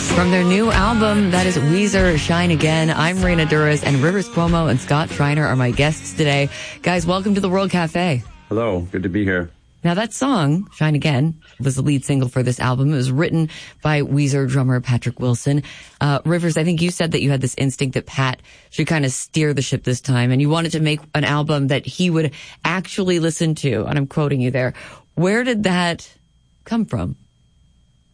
From their new album, that is Weezer, Shine Again. I'm Marina Duras, and Rivers Cuomo and Scott Schreiner are my guests today. Guys, welcome to the World Cafe. Hello, good to be here. Now that song, Shine Again, was the lead single for this album. It was written by Weezer drummer Patrick Wilson. Rivers, I think you said that you had this instinct that Pat should kind of steer the ship this time, and you wanted to make an album that he would actually listen to, and I'm quoting you there. Where did that come from?